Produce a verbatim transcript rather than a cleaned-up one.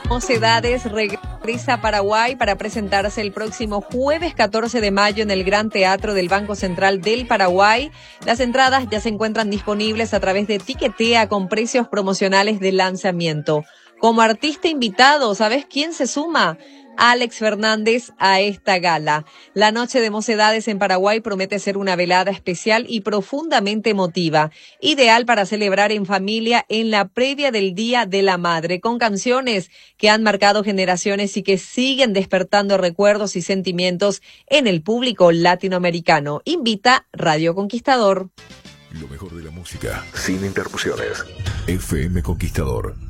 Mocedades regresa a Paraguay para presentarse el próximo jueves catorce de mayo en el Gran Teatro del Banco Central del Paraguay. Las entradas ya se encuentran disponibles a través de Tiquetea con precios promocionales de lanzamiento. Como artista invitado, ¿sabes quién se suma? Alex Fernández a esta gala. La Noche de Mocedades en Paraguay promete ser una velada especial y profundamente emotiva, ideal para celebrar en familia en la previa del Día de la Madre, con canciones que han marcado generaciones y que siguen despertando recuerdos y sentimientos en el público latinoamericano. Invita Radio Conquistador. Lo mejor de la música, sin interrupciones. F M Conquistador.